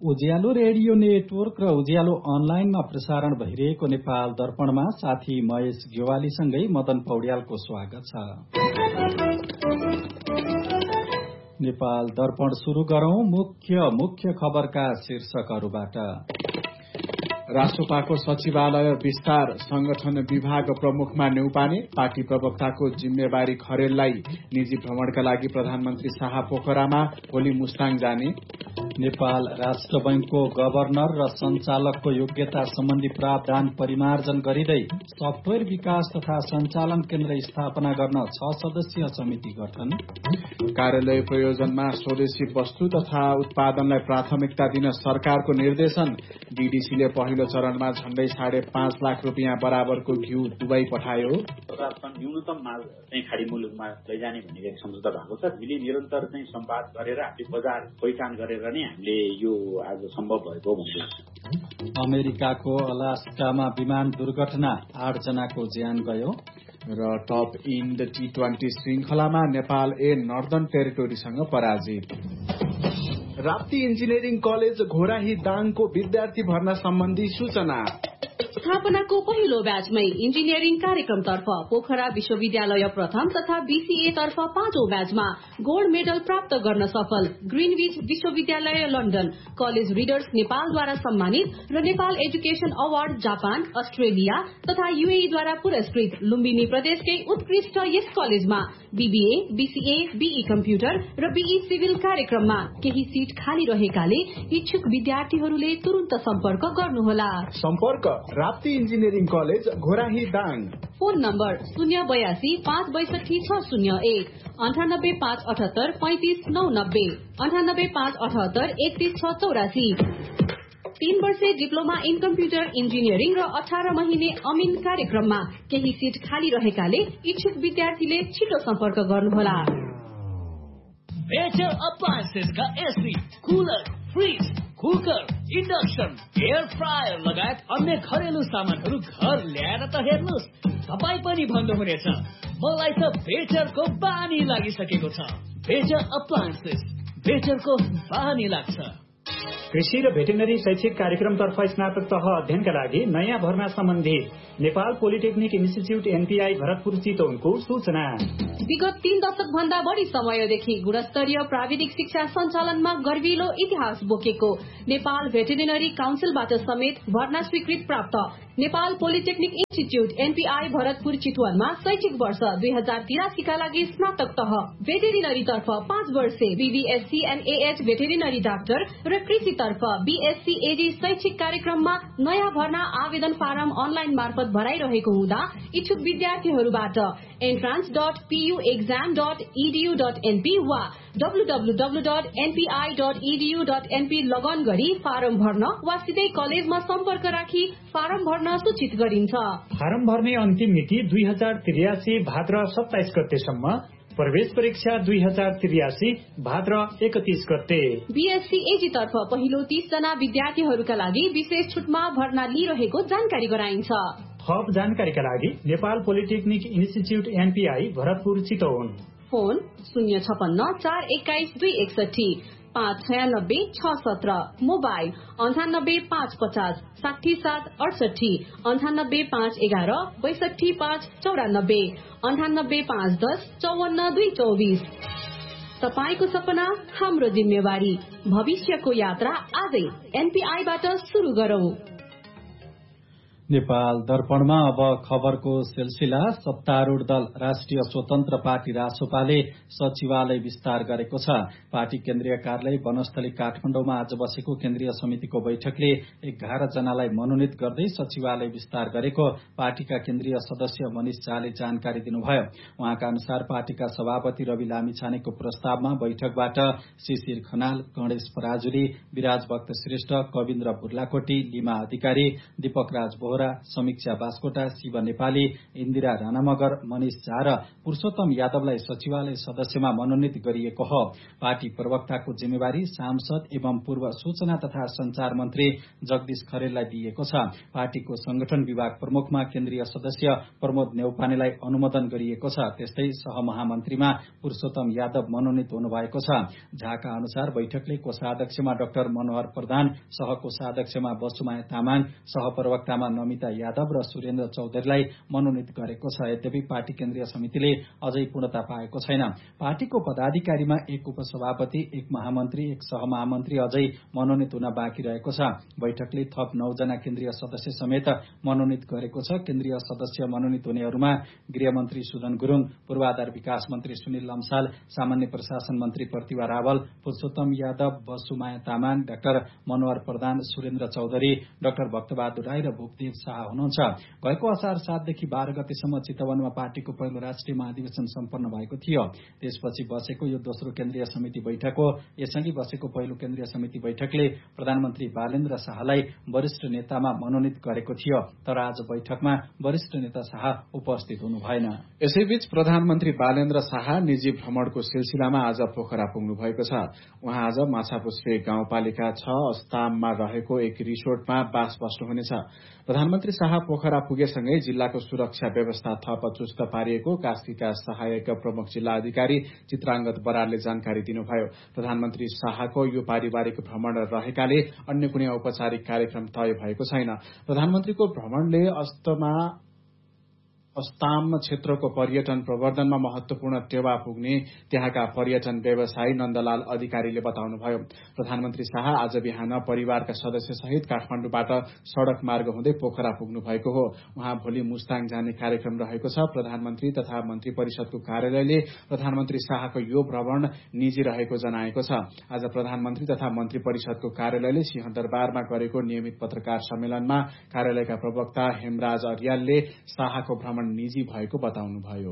उज्यालो radio network र उज्यालो अनलाइनमा प्रसारण भइरहेको नेपाल दर्पणमा साथी महेश गेवालीसँगै मदन पौड्यालको स्वागत छ। नेपाल दर्पण शुरू गरौं मुख्य खबरका शीर्षकहरूबाट। रासोपाको सचिवालय विस्तार, संगठन विभाग प्रमुखमा न्यौपाने, पार्टी प्रवक्ताको जिम्मेवारी खरेललाई। निजी भ्रमणका लागि प्रधानमन्त्री शाह पोखरामा, भोलि मुस्ताङ जाने। नेपाल राष्ट्र बैंकको गभर्नर र सञ्चालकको योग्यता सम्बन्धी प्रावधान परिमार्जन गरिँदै सफ्टवेयर विकास तथा सञ्चालन केन्द्र स्थापना गर्न 6 सदस्यीय समिति गठन। कार्यालय प्रयोजनमा स्वदेशी वस्तु तथा उत्पादनलाई प्राथमिकता दिन सरकारको निर्देशन। डीडीसीले पहिलो चरणमा झण्डै 5.5 लाख रुपियाँ बराबरको घिउ दुबई पठायो। न्यूनतम माग चाहिँ खाडी मुलुकमा लैजाने भन्ने सम्झौता भएको छ। हामीले निरन्तर चाहिँ संवाद गरेर हामीले बजार पहिचान गरेर नै हामीले यो आज सम्भव भएको भन्ने। अमेरिकाको अलास्कामा विमान दुर्घटना, 8 जनाको ज्यान गयो। र टप इन द T20 श्रृंखलामा नेपाल नर्दर्न टेरिटोरीसँग पराजित। राप्ती इन्जिनियरिङ कलेज घोराही दाङको विद्यार्थी भर्ना सम्बन्धी सूचना। स्थापनाको पहिलो ब्याचमै इन्जिनियरिङ कार्यक्रमतर्फ पोखरा विश्वविद्यालय प्रथम तथा बीसीए तर्फ 5औं ब्याचमा गोल्ड मेडल प्राप्त गर्न सफल। ग्रीनविच विश्वविद्यालय लन्डन, कलेज रिडर्स नेपालद्वारा सम्मानित र Nepal education award Japan, Australia तथा यूएईद्वारा पुरस्कृत। लुम्बिनी प्रदेशकै उत्कृष्ट यस कलेजमा बीबीए, बीसीए, बीई कम्प्युटर र बीई सिभिल कार्यक्रममा केही सीट खाली रहेकाले इच्छुक विद्यार्थीहरूले तुरन्त सम्पर्क गर्नुहोला। सम्पर्क Rapti engineering college Ghorahi Dang. Phone number 082 562 601, 98 578 35 990, 98 578 31 684। 3 वर्षे डिप्लोमा इन कम्प्युटर इन्जिनियरिङ र 18 महिने अमिन कार्यक्रममा केही सीट खाली रहेकाले इच्छुक विद्यार्थीले छिटो सम्पर्क गर्नुहोला। Better अप्लायन्सेसका AC, cooler, fridge, cooker, induction, air fryer लगायत अन्य घरेलु सामानहरू घर ल्याएर त हेर्नुहोस्, तपाईँ पनि भन्नुहुनेछ मलाई त बेटरको बानी लागिसकेको छ। बेटर अप्लायन्सेस, बेटरको बानी लाग्छ। कृषि र भेटेनरी शैक्षिक कार्यक्रमतर्फ स्नातक तह अध्ययनका लागि नयाँ भर्ना सम्बन्धी Nepal polytechnic institute NPI Bharatpur चितवनको सूचना। विगत 3 दशक भन्दा बढी समयदेखि गुणस्तरीय प्राविधिक शिक्षा सञ्चालनमा गर्विलो इतिहास बोकेको नेपाल भेटेरिनरी काउन्सिलबाट समेत भर्ना स्वीकृत प्राप्त Nepal polytechnic institute NPI Bharatpur चितवनमा शैक्षिक वर्ष 2083 का लागि स्नातक तह भेटेरिनरी तर्फ 5 वर्षे बीबीएससी एनएएच भेटेरिनरी डाक्टर र कृषि तर्फ बीएससी एजी शैक्षिक कार्यक्रममा नयाँ भर्ना आवेदन फारम अनलाइन मार्फत भराइरहेको हुँदा इच्छुक विद्यार्थीहरूबाट entrance.puexam.edu.np वा www.npi.edu.np लगन गरी फारम भर्न वा सिधै कलेजमा सम्पर्क राखी फारम भर्न सूचित गरिन्छ। फारम भर्ने अन्तिम मिति 2083 भाद्र 27 गतेसम्म, प्रवेश परीक्षा 2083 भाद्र 31 गते। बीएससी एजी तर्फ पहिलो 30 जना विद्यार्थीहरूका लागि विशेष छुटमा भर्ना लिइरहेको जानकारी गराइन्छ। थप जानकारीका लागि Nepal polytechnic institute NPI Bharatpur Chitwan. Phone 056 421 261, 596 617, mobile 98 550 67 68, 98 511 62 594, 98 510 54 224। तपाईको सपना हाम्रो जिम्मेवारी, भविष्यको यात्रा आजै एनपीआईबाट सुरु गरौं। नेपाल दर्पणमा अब खबरको सिलसिला। सत्तारूढ़ दल राष्ट्रिय स्वतन्त्र पार्टी रासोपाले सचिवालय विस्तार गरेको छ। पार्टी केन्द्रीय कार्यालय वनस्थली काठमाडौँमा आज बसेको केन्द्रीय समितिको बैठकले 11 जनालाई मनोनित गर्दै सचिवालय विस्तार गरेको पार्टीका केन्द्रीय सदस्य मनिष झाले जानकारी दिनुभयो। उहाँका अनुसार पार्टीका सभापति रवि लामिछानेको प्रस्तावमा बैठकबाट शिशिर खनाल, गणेश पराजुली, विराज भक्त श्रेष्ठ, कविन्द्र बुर्लाकोटी, लिमा अधिकारी, दीपक राज बोहरा, समीक्षा बास्कोटा, शिव नेपाली, इन्दिरा राणामगर, मनिष झा र पुरुषोत्तम यादवलाई सचिवालय सदस्यमा मनोनित गरिएको हो। पार्टी प्रवक्ताको जिम्मेवारी सांसद एवं पूर्व सूचना तथा संचार मन्त्री जगदीश खरेललाई दिइएको छ। पार्टीको संगठन विभाग प्रमुखमा केन्द्रीय सदस्य प्रमोद नेउपानेलाई अनुमोदन गरिएको छ। त्यस्तै सहमहामन्त्रीमा पुरुषोत्तम यादव मनोनित हुनुभएको छ। झाका अनुसार बैठकले कोषाध्यक्षमा डाक्टर मनोहर प्रधान, सहकोषाध्यक्षमा बसुमाया तामाङ, सहप्रवक्तामा नमिता यादव र सुरेन्द्र चौधरीलाई मनोनित गरेको छ। यद्यपि पार्टी केन्द्रीय समितिले अझै पूर्णता पाएको छैन। पार्टीको पदाधिकारीमा एक उपसभापति, एक महामन्त्री, एक सहमहामन्त्री अझै मनोनित हुन बाँकी रहेको छ। बैठकले थप 9 जना केन्द्रीय सदस्य समेत मनोनित गरेको छ। केन्द्रीय सदस्य मनोनित हुनेहरूमा गृहमन्त्री सुदन गुरूङ, पूर्वाधार विकास मन्त्री सुनिल लम्साल, सामान्य प्रशासन मन्त्री प्रतिभा रावल, पुरुषोत्तम यादव, बसुमाया तामाङ, डाक्टर मनोहर प्रधान, सुरेन्द्र चौधरी, डाक्टर भक्तबहादुर राई र भूपदेव शाह हुनुहुन्छ। गएको असार 7 देखि 12 गतेसम्म चितवनमा पार्टीको पहिलो राष्ट्रिय महाधिवेशन सम्पन्न भएको थियो। त्यसपछि बसेको यो दोस्रो केन्द्रीय समिति बैठक हो। यसअघि बसेको पहिलो केन्द्रीय समिति बैठकले प्रधानमन्त्री बालेन्द्र शाहलाई वरिष्ठ नेतामा मनोनित गरेको थियो। तर आज बैठकमा वरिष्ठ नेता शाह उपस्थित हुनु भएन। यसैबीच प्रधानमन्त्री बालेन्द्र शाह निजी भ्रमणको सिलसिलामा आज पोखरा पुग्नु भएको छ। उहाँ आज माछापुच्छ्रे गाउँपालिका 6 अस्ताममा रहेको एक रिसोर्टमा बास बस्नुहुनेछ। प्रधानमन्त्री शाह पोखरा पुगेसँगै जिल्लाको सुरक्षा व्यवस्था थप चुस्त पारिएको कास्कीका सहायक प्रमुख जिल्ला अधिकारी चित्रांगत बरालले जानकारी दिनुभयो। प्रधानमन्त्री शाहको यो पारिवारिक भ्रमण रहेकाले अन्य कुनै औपचारिक कार्यक्रम तय भएको छैन। प्रधानमन्त्रीको भ्रमणले अस्ताम क्षेत्रको पर्यटन प्रवर्धनमा महत्वपूर्ण टेवा पुग्ने त्यहाँका पर्यटन व्यवसायी नन्दलाल अधिकारीले बताउनुभयो। प्रधानमन्त्री शाह आज बिहान परिवारका सदस्यसहित काठमाडौँबाट सड़क मार्ग हुँदै पोखरा पुग्नु भएको हो। उहाँ भोलि मुस्ताङ जाने कार्यक्रम रहेको छ। प्रधानमन्त्री तथा मन्त्री परिषदको कार्यालयले प्रधानमन्त्री शाहको यो भ्रमण निजी रहेको जनाएको छ। आज प्रधानमन्त्री तथा मन्त्री परिषदको कार्यालयले सिंहदरबारमा गरेको नियमित पत्रकार सम्मेलनमा कार्यालयका प्रवक्ता हेमराज अर्यालले शाहको भ्रमण निजी भएको बताउनुभयो।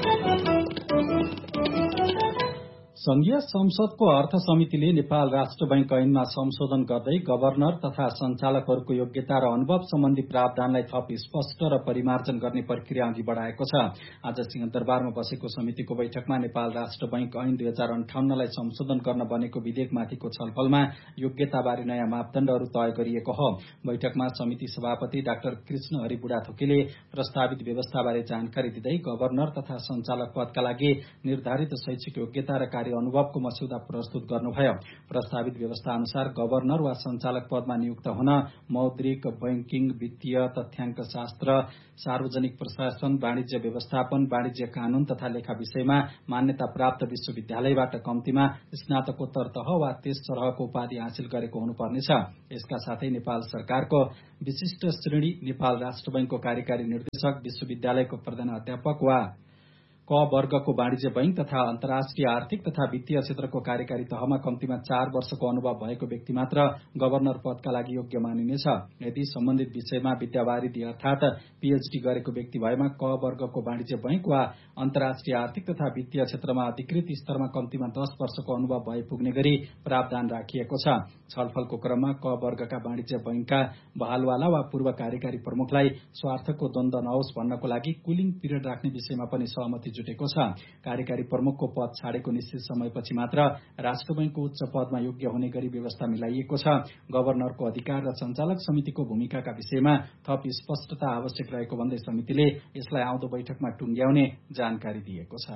संघीय संसदको अर्थ समितिले नेपाल राष्ट्र बैंक ऐनमा संशोधन गर्दै गभर्नर तथा संचालकहरूको योग्यता र अनुभव सम्बन्धी प्रावधानलाई थप स्पष्ट र परिमार्जन गर्ने प्रक्रिया अघि बढ़ाएको छ। आज सिंहदरबारमा बसेको समितिको बैठकमा नेपाल राष्ट्र बैंक ऐन 2058लाई संशोधन गर्न बनेको विधेयकमाथिको छलफलमा योग्यताबारे नयाँ मापदण्डहरू तय गरिएको हो। बैठकमा समिति सभापति डाक्टर कृष्ण हरि बुढाथोकीले प्रस्तावित व्यवस्थाबारे जानकारी दिँदै गभर्नर तथा संचालक पदका लागि निर्धारित शैक्षिक योग्यता र कार्य अनुभवको मस्यौदा प्रस्तुत गर्नुभयो। प्रस्तावित व्यवस्था अनुसार गभर्नर वा संचालक पदमा नियुक्त हुन मौद्रिक, बैंकिङ, वित्तीय, तथ्याङ्क शास्त्र, सार्वजनिक प्रशासन, वाणिज्य व्यवस्थापन, वाणिज्य कानून तथा लेखा विषयमा मान्यता प्राप्त विश्वविद्यालयबाट कम्तीमा स्नातकोत्तर तह वा त्यस तरहको उपाधि हासिल गरेको हुनुपर्नेछ। यसका साथै नेपाल सरकारको विशिष्ट श्रेणी, नेपाल राष्ट्र बैंकको कार्यकारी निर्देशक, विश्वविद्यालयको प्रधान अध्यापक वा क वर्गको वाणिज्य बैंक तथा अन्तर्राष्ट्रिय आर्थिक तथा वित्तीय क्षेत्रको कार्यकारी तहमा कम्तीमा 4 वर्षको अनुभव भएको व्यक्ति मात्र गभर्नर पदका लागि योग्य मानिनेछ। यदि सम्बन्धित विषयमा विद्यावारिधि अर्थात पीएचडी गरेको व्यक्ति भएमा क वर्गको वाणिज्य बैंक वा अन्तर्राष्ट्रिय आर्थिक तथा वित्तीय क्षेत्रमा अधिकृत स्तरमा कम्तीमा 10 वर्षको अनुभव भए पुग्ने गरी प्रावधान राखिएको छ। छलफलको क्रममा क वर्गका वाणिज्य बैंकका बहालवाला वा पूर्व कार्यकारी प्रमुखलाई स्वार्थको द्वन्द नहोस् भन्नको लागि कुलिङ पिरियड राख्ने विषयमा पनि सहमति जुटेको छ। कार्यकारी प्रमुखको पद छाडेको निश्चित समयपछि मात्र राष्ट्र बैंकको उच्च पदमा योग्य हुने गरी व्यवस्था मिलाइएको छ। गभर्नरको अधिकार र संचालक समितिको भूमिकाका विषयमा थप स्पष्टता आवश्यक रहेको भन्दै समितिले यसलाई आउँदो बैठकमा टुंग्याउने जानकारी दिएको छ।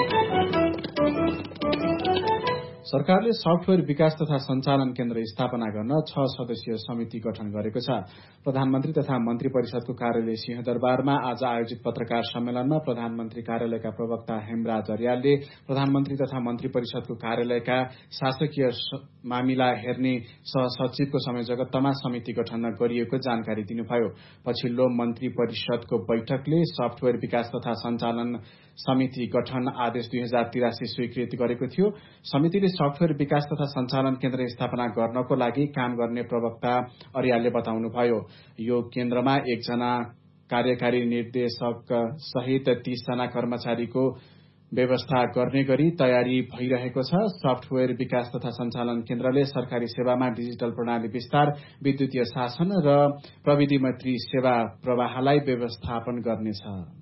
सरकारले सफ्टवेयर विकास तथा संचालन केन्द्र स्थापना गर्न 6 सदस्यीय समिति गठन गरेको छ। प्रधानमन्त्री तथा मन्त्री परिषदको कार्यालय सिंहदरबारमा आज आयोजित पत्रकार सम्मेलनमा प्रधानमन्त्री कार्यालयका प्रवक्ता हेमराज अर्यालले प्रधानमन्त्री तथा मन्त्री परिषदको कार्यालयका शासकीय मामिला हेर्ने सहसचिवको संयोजकत्वमा समिति गठन गरिएको जानकारी दिनुभयो। पछिल्लो मन्त्री परिषदको बैठकले सफ्टवेयर विकास तथा संचालन समिति गठन आदेश 2083 स्वीकृत गरेको थियो। समितिले सफ्टवेयर विकास तथा संचालन केन्द्र स्थापना गर्नको लागि काम गर्ने प्रवक्ता अर्यालले बताउनुभयो। यो केन्द्रमा 1 जना कार्यकारी निर्देशक सहित 30 जना कर्मचारीको व्यवस्था गर्ने गरी तयारी भइरहेको छ। सफ्टवेयर विकास तथा सञ्चालन केन्द्रले सरकारी सेवामा डिजिटल प्रणाली विस्तार, विद्युतीय शासन र प्रविधि मैत्री सेवा प्रवाहलाई व्यवस्थापन गर्नेछ।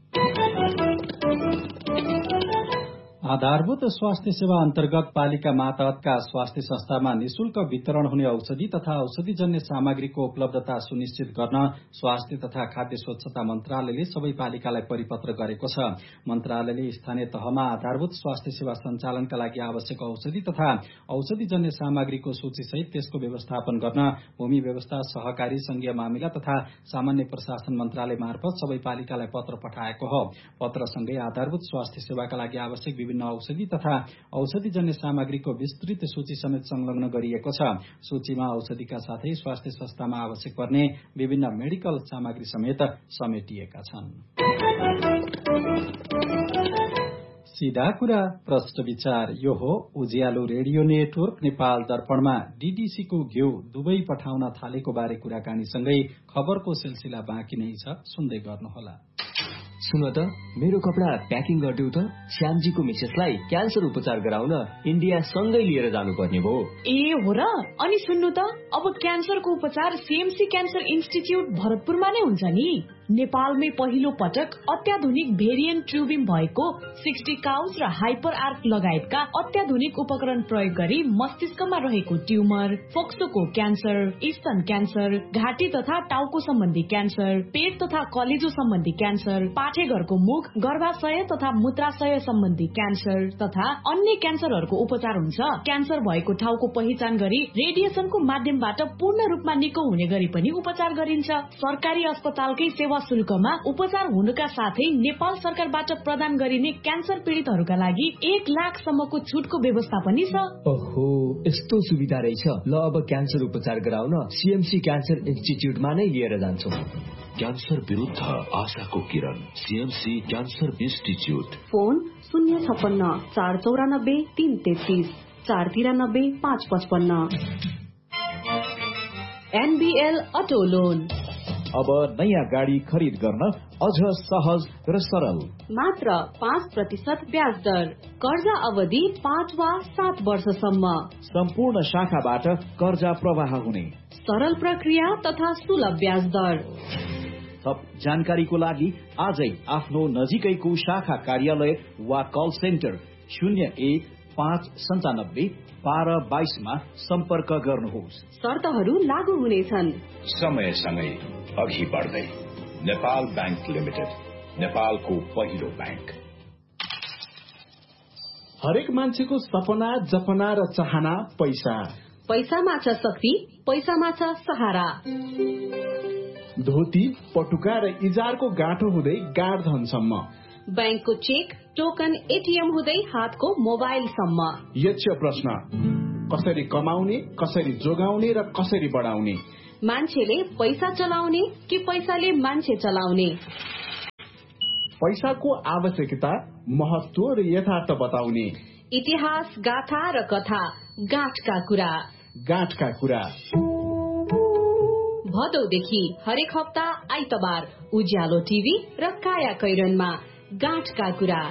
आधारभूत स्वास्थ्य सेवा अन्तर्गत पालिका मातहतका स्वास्थ्य संस्थामा निशुल्क वितरण हुने औषधि तथा औषधिजन्य सामग्रीको उपलब्धता सुनिश्चित गर्न स्वास्थ्य तथा खाद्य स्वच्छता मन्त्रालयले सबै पालिकालाई परिपत्र गरेको छ। मन्त्रालयले स्थानीय तहमा आधारभूत स्वास्थ्य सेवा सञ्चालनका लागि आवश्यक औषधि तथा औषधिजन्य सामग्रीको सूचीसहित त्यसको व्यवस्थापन गर्न भूमि व्यवस्था, सहकारी, संघीय मामिला तथा सामान्य प्रशासन मन्त्रालय मार्फत सबै पालिकालाई पत्र पठाएको हो। पत्रसँगै आधारभूत स्वास्थ्य सेवाका लागि आवश्यक विभिन्न औषधि तथा औषधिजन्य सामग्रीको विस्तृत सूची समेत संलग्न गरिएको छ। सूचीमा औषधिका साथै स्वास्थ्य संस्थामा आवश्यक पर्ने विभिन्न मेडिकल सामग्री समेत समेटिएका छन्। सीधा कुरा प्रश्न विचार यो हो उज्यालो रेडियो नेटवर्क नेपाल दर्पणमा डीडीसीको घिउ दुवै पठाउन थालेको बारे कुराकानीसँगै खबरको सिलसिला बाँकी नै छ, सुन्दै गर्नुहोला। सुन त मेरो कपडा प्याकिङ गरिदेऊ त। श्यामजीको मिसेसलाई क्यान्सर उपचार गराउन इन्डिया सँगै लिएर जानुपर्ने भयो। ए हो र? अनि सुन्नु त, अब क्यान्सरको उपचार सीएमसी क्यान्सर इन्स्टिच्युट भरतपुरमा नै हुन्छ नि। नेपालमै पहिलो पटक अत्याधुनिक भेरिएन्ट ट्युबिङ भएको 60 काउज र हाइपर आर्क लगायतका अत्याधुनिक उपकरण प्रयोग गरी मस्तिष्कमा रहेको ट्युमर, फोक्सोको क्यान्सर, स्तन क्यान्सर, घाँटी तथा टाउको सम्बन्धी क्यान्सर, पेट तथा कलेजो सम्बन्धी क्यान्सर, पाठेघरको मुख, गर्भाशय तथा मूत्राशय सम्बन्धी क्यान्सर तथा अन्य क्यान्सरहरूको उपचार हुन्छ। क्यान्सर भएको ठाउँको पहिचान गरी रेडिएसनको माध्यमबाट पूर्ण रूपमा निको हुने गरी पनि उपचार गरिन्छ। सरकारी अस्पतालकै सेवा शुल्कमा उपचार हुनुका साथै नेपाल सरकारबाट प्रदान गरिने क्यान्सर पीडितहरूका लागि 1 लाखसम्मको छुटको व्यवस्था पनि छ। ओहो, यस्तो सुविधा रहेछ। ल अब क्यान्सर उपचार गराउन सीएमसी क्यान्सर इन्स्टिच्युटमा नै लिएर जान्छौँ। क्यान्सर विरुद्ध आशाको किरण, CMC cancer institute. Phone 056 494 333 493 555। NBL auto loan अब नयाँ गाडी खरिद गर्न अझ सहज र सरल। मात्र 5% ब्याज दर, कर्जा अवधि 5 वा 7 वर्षसम्म। सम्पूर्ण शाखाबाट कर्जा प्रवाह हुने सरल प्रक्रिया तथा सुलभ ब्याज दर। थप जानकारीको लागि आजै आफ्नो नजिकैको शाखा कार्यालय वा कल सेन्टर 01-597-1222 मा सम्पर्क गर्नुहोस्। शर्तहरू लागू हुनेछन्। समयसँगै अघि बढ्दै नेपाल बैंक लिमिटेड, नेपालको पहिलो बैंक। हरेक मान्छेको सपना, जपना र चाहना पैसा। पैसामा छ शक्ति, पैसामा छ सहारा। धोती, पटुका र इजारको गाँठो हुँदै गाडधनसम्म, बैंकको चेक, टोकन, एटीएम हुँदै हातको मोबाइलसम्म। यक्ष प्रश्न, कसरी कमाउने, कसरी जोगाउने र कसरी बढाउने? मान्छेले पैसा चलाउने कि पैसाले मान्छे चलाउने? पैसाको आवश्यकता, महत्व र यथार्थ बताउने। इतिहास, गाथा र कथा, गाँठका कुरा। गाँठका कुरा भदौदेखि हरेक हप्ता आइतबार उज्यालो टिभी र काया कैरनमा गाँठका कुरा।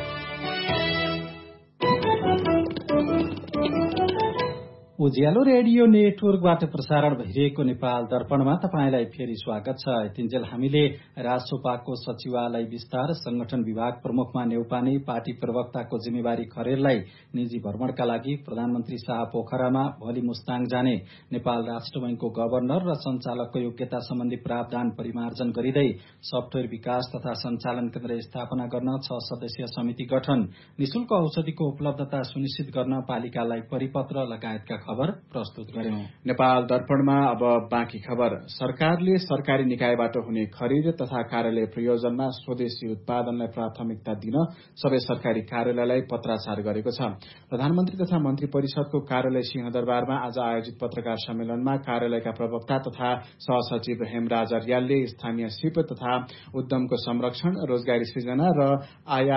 उज्यालो रेडियो नेटवर्कबाट प्रसारण भइरहेको नेपाल दर्पणमा तपाईंलाई फेरि स्वागत छ। यतिन्जेल हामीले राजसोपाको सचिवालय विस्तार, संगठन विभाग प्रमुखमा न्यौपाने, पार्टी प्रवक्ताको जिम्मेवारी खरेललाई निजी भ्रमणका लागि प्रधानमन्त्री शाह पोखरामा भोलि मुस्ताङ जाने, नेपाल राष्ट्र बैंकको गभर्नर र सञ्चालकको योग्यता सम्बन्धी प्रावधान परिमार्जन गरिँदै सफ्टवेयर विकास तथा सञ्चालन केन्द्र स्थापना गर्न 6 सदस्यीय समिति गठन, निशुल्क औषधिको उपलब्धता सुनिश्चित गर्न पालिकालाई परिपत्र लगायतका खबर प्रस्तुत गर्यौं। नेपाल दर्पणमा अब बाँकी खबर। सरकारले सरकारी निकायबाट हुने खरिद तथा कार्यालय प्रयोजनमा स्वदेशी उत्पादनलाई प्राथमिकता दिन सबै सरकारी कार्यालयलाई पत्राचार गरेको छ। प्रधानमन्त्री तथा मन्त्री परिषदको कार्यालय सिंहदरबारमा आज आयोजित पत्रकार सम्मेलनमा कार्यालयका प्रवक्ता तथा सहसचिव हेमराज अर्यालले स्थानीय शिल्प तथा उद्यमको संरक्षण, रोजगारी सृजना र आयात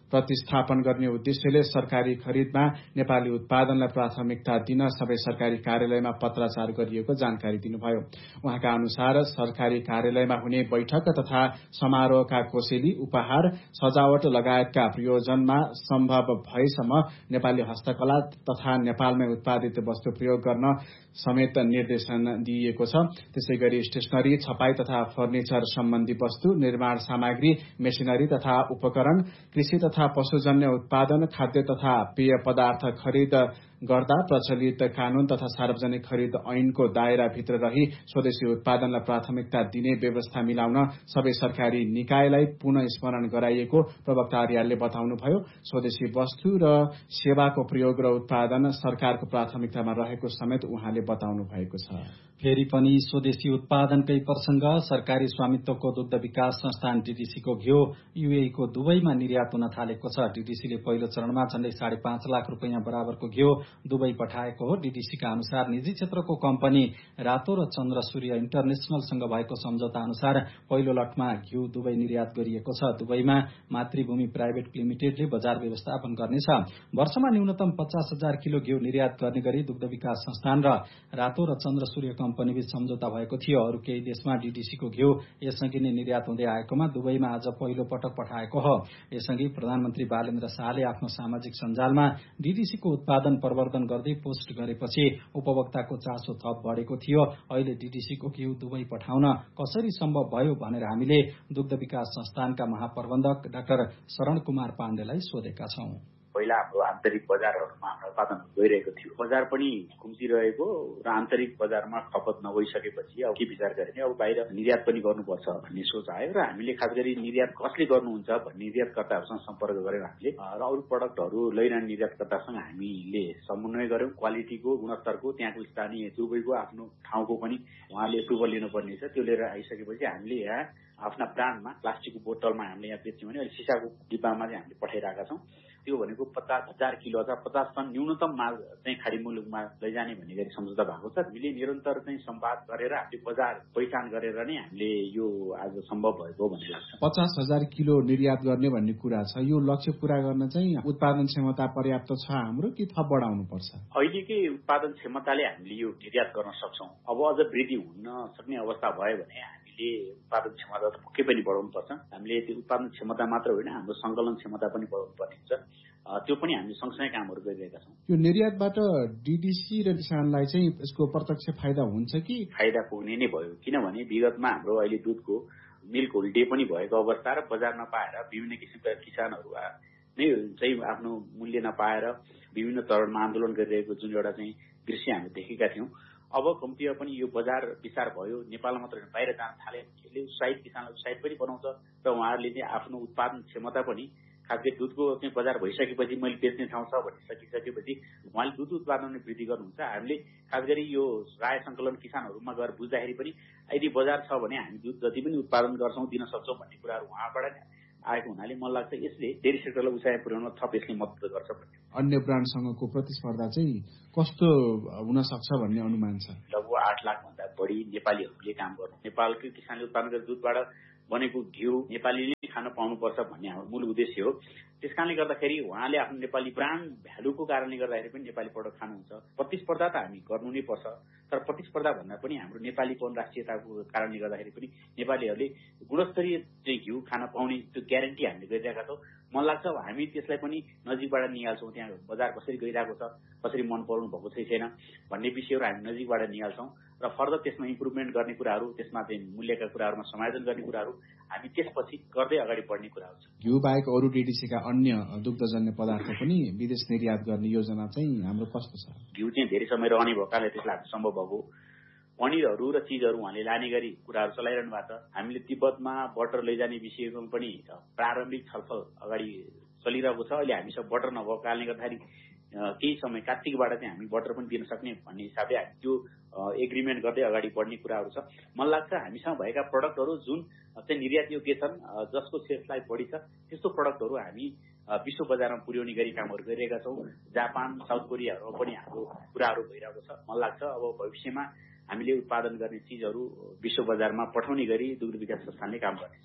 प्रतिस्थापन गर्ने उद्देश्यले सरकारी खरिदमा नेपाली उत्पादनलाई प्राथमिकता दिन सबै सरकारी कार्यालयमा पत्राचार गरिएको जानकारी दिनुभयो। उहाँका अनुसार सरकारी कार्यालयमा हुने बैठक तथा समारोहका कोसेली, उपहार, सजावट लगायतका प्रयोजनमा सम्भव भएसम्म नेपाली हस्तकला तथा नेपालमै उत्पादित वस्तु प्रयोग गर्न समेत निर्देशन दिइएको छ। त्यसै गरी स्टेशनरी, छपाई तथा फर्निचर सम्बन्धी वस्तु, निर्माण सामग्री, मेसिनरी तथा उपकरण, कृषि तथा पशुजन्य उत्पादन, खाद्य तथा पेय पदार्थ खरिद गर्दा प्रचलित कानून तथा सार्वजनिक खरिद ऐनको दायराभित्र रही स्वदेशी उत्पादनलाई प्राथमिकता दिने व्यवस्था मिलाउन सबै सरकारी निकायलाई पुनः स्मरण गराइएको प्रवक्ता आर्यालले बताउनुभयो। स्वदेशी वस्तु र सेवाको प्रयोग र उत्पादन सरकारको प्राथमिकतामा रहेको समेत उहाँले बताउनु भएको छ। फेरि पनि स्वदेशी उत्पादनकै प्रसंग, सरकारी स्वामित्वको दुग्ध विकास संस्थान डीडीसीको घिउ यूएई को दुबईमा निर्यात हुन थालेको छ। डीडीसीले पहिलो चरणमा झण्डै 5.5 लाख रुपैयाँ बराबरको घिउ दुबई पठाएको हो। डीडीसीका अनुसार निजी क्षेत्रको कम्पनी रातो र चन्द्र सूर्य इन्टरनेशनलसँग भएको सम्झौता अनुसार पहिलो लटमा घिउ दुबई निर्यात गरिएको छ। दुबईमा मातृभूमि प्राइभेट लिमिटेडले बजार व्यवस्थापन गर्नेछ। वर्षमा न्यूनतम 50,000 किलो घिउ निर्यात गर्ने गरी दुग्ध विकास संस्थान र रातो र चन्द्र सूर्य कम्पनीबीच सम्झौता भएको थियो। अरू केही देशमा डीडीसीको घिउ यसअघि नै निर्यात हुँदै आएकोमा दुबईमा आज पहिलो पटक पठाएको हो। यसअघि प्रधानमन्त्री बालेन्द्र शाहले आफ्नो सामाजिक सञ्जालमा डीडीसीको उत्पादन प्रवर्धन गर्दै पोस्ट गरेपछि उपभोक्ताको चासो थप बढेको थियो। अहिले डीडीसीको घिउ दुबई पठाउन कसरी सम्भव भयो भनेर हामीले दुग्ध विकास संस्थानका महाप्रबन्धक डाक्टर शरण कुमार पाण्डेलाई सोधेका छौं। पहिला हाम्रो आन्तरिक बजारहरूमा हाम्रो उत्पादन गइरहेको थियो, बजार पनि खुम्चिरहेको र आन्तरिक बजारमा खपत नभइसकेपछि अब के विचार गर्ने, अब बाहिर निर्यात पनि गर्नुपर्छ भन्ने सोच आयो र हामीले खास गरी निर्यात कसले गर्नुहुन्छ भन्ने निर्यातकर्ताहरूसँग सम्पर्क गरेर हामीले र अरू प्रडक्टहरू लैरहने निर्यातकर्तासँग हामीले समन्वय गर्यौं। क्वालिटीको, गुणस्तरको, त्यहाँको स्थानीय दुबईको आफ्नो ठाउँको पनि उहाँले एप्रुभल लिनुपर्ने छ। त्यो लिएर आइसकेपछि हामीले यहाँ आफ्ना ब्रान्डमा प्लास्टिकको बोतलमा हामीले यहाँ बेच्यौँ भने अहिले सिसाको डिब्बामा चाहिँ हामीले पठाइरहेका छौँ। त्यो भनेको 50,000 किलो अथवा 50 टन न्यूनतम माल चाहिँ खाडी मुलुकमा लैजाने भन्ने गरी सम्झौता भएको छ। हामीले निरन्तर चाहिँ संवाद गरेर हामीले बजार पहिचान गरेर नै हामीले यो आज सम्भव भएको भन्ने लाग्छ। 50,000 किलो निर्यात गर्ने भन्ने कुरा छ। यो लक्ष्य पूरा गर्न चाहिँ उत्पादन क्षमता पर्याप्त छ हाम्रो कि थप बढाउनु पर्छ? अहिलेकै उत्पादन क्षमताले हामीले यो निर्यात गर्न सक्छौं। अब अझ वृद्धि हुन सक्ने अवस्था भयो भने हामीले उत्पादन क्षमता त पक्कै पनि बढाउनु पर्छ। हामीले त्यो उत्पादन क्षमता मात्र होइन, हाम्रो संकलन क्षमता पनि बढाउनु पर्ने हुन्छ। त्यो पनि हामी सँगसँगै कामहरू गरिरहेका छौँ। यो निर्यातबाट डीडीसी र किसानलाई चाहिँ यसको प्रत्यक्ष फाइदा हुन्छ कि? फाइदा पुग्ने नै भयो, किनभने विगतमा हाम्रो अहिले दुधको मिल्क होल्डे पनि भएको अवस्था र बजार नपाएर विभिन्न किसिमका किसानहरू नै चाहिँ आफ्नो मूल्य नपाएर विभिन्न तवरमा आन्दोलन गरिरहेको जुन एउटा चाहिँ दृश्य हामीले देखेका थियौँ। अब कम्तीमा पनि यो बजार विस्तार भयो, नेपाल मात्र बाहिर जान थाले, यसले उत्साहित किसानलाई उत्साहित पनि बनाउँछ र उहाँहरूले चाहिँ आफ्नो उत्पादन क्षमता पनि खास गरी दुधको चाहिँ बजार भइसकेपछि मैले बेच्ने ठाउँ छ भनिसकिसकेपछि उहाँले दुध उत्पादन वृद्धि गर्नुहुन्छ। हामीले खास गरी यो राय संकलन किसानहरूमा गएर बुझ्दाखेरि पनि यदि बजार छ भने हामी दुध जति पनि उत्पादन गर्छौँ दिन सक्छौँ भन्ने कुराहरू उहाँबाट आएको हुनाले मलाई लाग्छ यसले डेरी सेक्टरलाई उचाइ पुर्याउन थप यसले मद्दत गर्छ भन्ने। अन्य ब्रान्डसँगको प्रतिस्पर्धा चाहिँ कस्तो हुन सक्छ भन्ने अनुमान छ? लगभग 8 लाख भन्दा बढी नेपालीहरूले काम गर्नु, नेपालकै किसानले उत्पादन गरेर दुधबाट बनेको घिउ नेपालीले खान पाउनुपर्छ भन्ने हाम्रो मूल उद्देश्य हो। त्यसकारणले गर्दाखेरि उहाँले आफ्नो नेपाली ब्रान्ड भ्यालुको कारणले गर्दाखेरि पनि नेपाली प्रडक्ट खानुहुन्छ। प्रतिस्पर्धा त हामी गर्नु नै पर्छ, तर प्रतिस्पर्धा भन्दा पनि हाम्रो नेपालीपन राष्ट्रियताको कारणले गर्दाखेरि पनि नेपालीहरूले गुणस्तरीय चाहिँ घिउ खान पाउने त्यो ग्यारेन्टी हामीले गरिरहेका छौँ। मलाई लाग्छ हामी त्यसलाई पनि नजिकबाट निहाल्छौँ। त्यहाँ बजार कसरी गइरहेको छ, कसरी मन पराउनु भएको छैन भन्ने विषयहरू हामी नजिकबाट निहाल्छौँ र फर्दर त्यसमा इम्प्रुभमेन्ट गर्ने कुराहरू, त्यसमा चाहिँ मूल्यका कुराहरूमा समायोजन गर्ने कुराहरू हामी त्यसपछि गर्दै अगाडि बढ्ने कुराहरू छ। घिउ बाहेक अरू डीडीसीका अन्य दुग्धजन्य पदार्थ पनि विदेश निर्यात गर्ने योजना चाहिँ हाम्रो कस्तो छ? घिउ चाहिँ धेरै समय रहने भएकाले त्यसलाई सम्भव भएको पनिरहरू र चिजहरू उहाँले लाने गरी कुराहरू चलाइरहनु भएको छ। हामीले तिब्बतमा बटर लैजाने विषयमा पनि प्रारम्भिक छलफल अगाडि चलिरहेको छ। अहिले हामीसँग बटर नभएको कारणले गर्दाखेरि केही समय कार्तिकबाट चाहिँ हामी बटर पनि दिन सक्ने भन्ने हिसाबले हामी त्यो एग्रिमेन्ट गर्दै अगाडि बढ्ने कुराहरू छ। मलाई लाग्छ हामीसँग भएका प्रडक्टहरू जुन चाहिँ निर्यात योग्य छन्, जसको सेल्फ लाइफ बढी छ, त्यस्तो प्रडक्टहरू हामी विश्व बजारमा पुर्याउने गरी कामहरू गरिरहेका छौँ। जापान, साउथ कोरियाहरूमा पनि हाम्रो कुराहरू भइरहेको छ। मलाई लाग्छ अब भविष्यमा हामीले उत्पादन गर्ने चिजहरू विश्व बजारमा पठाउने गरी दुग्ध विकास संस्थानले काम गर्नेछ।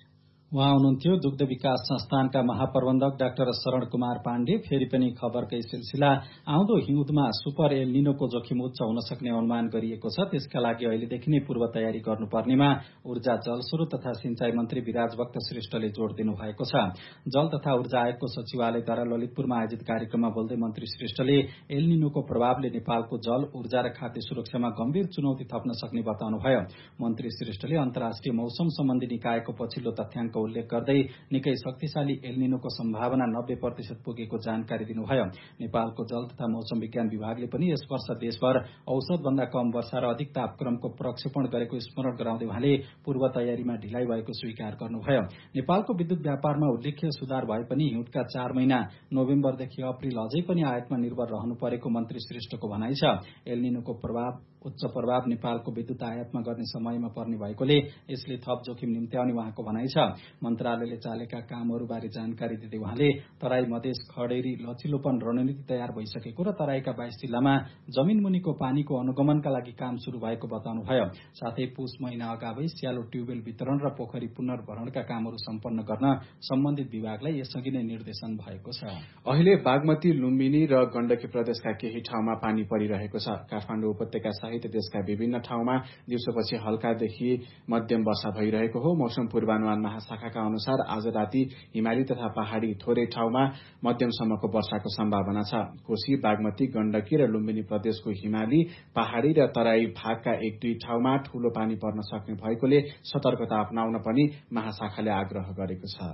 उहाँ हुनुहुन्थ्यो दुग्ध विकास संस्थानका महाप्रबन्धक डाक्टर शरण कुमार पाण्डे। फेरि पनि खबरकै सिलसिला। आउँदो हिउँदमा सुपर एल निनोको जोखिम उच्च हुन सक्ने अनुमान गरिएको छ। त्यसका लागि अहिलेदेखि नै पूर्व तयारी गर्नुपर्नेमा ऊर्जा जलस्रोत तथा सिंचाई मन्त्री विराजभक्त श्रेष्ठले जोड़ दिनुभएको छ। जल तथा ऊर्जा आयोगको सचिवालयद्वारा ललितपुरमा आयोजित कार्यक्रममा बोल्दै मन्त्री श्रेष्ठले एल निनोको प्रभावले नेपालको जल ऊर्जा र खाद्य सुरक्षामा गम्भीर चुनौती थप्न सक्ने बताउनुभयो। मन्त्री श्रेष्ठले अन्तर्राष्ट्रिय मौसम सम्बन्धी निकायको पछिल्लो तथ्याङ्क उल्लेख गर्दै निकै शक्तिशाली एल निनोको सम्भावना 90% पुगेको जानकारी दिनुभयो। नेपालको जल तथा मौसम विज्ञान विभागले पनि यस वर्ष देशभर औसतभन्दा कम वर्षा र अधिक तापक्रमको प्रक्षेपण गरेको स्मरण गराउँदै उहाँले पूर्व तयारीमा ढिलाइ भएको स्वीकार गर्नुभयो। नेपालको विद्युत व्यापारमा उल्लेख्य सुधार भए पनि हिउँदका 4 महिना नोभेम्बरदेखि अप्रिल अझै पनि आयातमा निर्भर रहनु परेको मन्त्री श्रेष्ठको भनाइ छ। एल निनोको उच्च प्रभाव नेपालको विद्युत आयातमा गर्ने समयमा पर्ने भएकोले यसले थप जोखिम निम्त्याउने उहाँको भनाइ छ। मन्त्रालयले चालेका कामहरूबारे जानकारी दिँदै उहाँले तराई मधेस खडेरी लचिलोपन रणनीति तयार भइसकेको र तराईका 22 जिल्लामा जमिन मुनिको पानीको अनुगमनका लागि काम शुरू भएको बताउनुभयो। साथै पुष महिना अगावै स्यालो ट्युबवेल वितरण र पोखरी पुनर्भरणका कामहरू सम्पन्न गर्न सम्बन्धित विभागलाई यसअघि नै निर्देशन भएको छ। अहिले बागमती, लुम्बिनी र गण्डकी प्रदेशका केही ठाउँमा पानी परिरहेको छ। काठमाडौँ उपत्यका सहित देशका विभिन्न ठाउँमा दिउँसोपछि हल्कादेखि मध्यम वर्षा भइरहेको हो। मौसम पूर्वानुमान महाशाखाका अनुसार आज राति हिमाली तथा पहाड़ी थोरै ठाउँमा मध्यमसम्मको वर्षाको सम्भावना छ। कोशी, बागमती, गण्डकी र लुम्बिनी प्रदेशको हिमाली, पहाड़ी र तराई भागका 1-2 ठाउँमा ठूलो पानी पर्न सक्ने भएकोले सतर्कता अपनाउन पनि महाशाखाले आग्रह गरेको छ।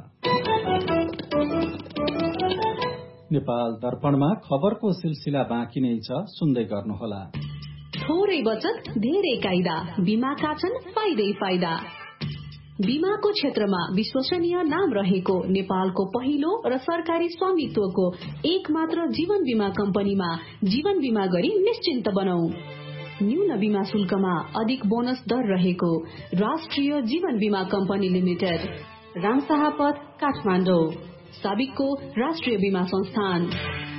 नेपाल दर्पणमा खबरको सिलसिला बाँकी नै छ, सुन्दै गर्नुहोला। थोरै बचत धेरै कायदा, बीमाका छन् फाइदै फाइदा। बीमाको क्षेत्रमा विश्वसनीय नाम रहेको नेपालको पहिलो र सरकारी स्वामित्वको एक मात्र जीवन बीमा कम्पनीमा जीवन बीमा गरी निश्चिन्त बनौ। न्यून बीमा शुल्कमा अधिक बोनस दर रहेको राष्ट्रिय जीवन बीमा कम्पनी लिमिटेड, रामशाह पथ, काठमाडौँ। साबिकको राष्ट्रिय बीमा संस्थान।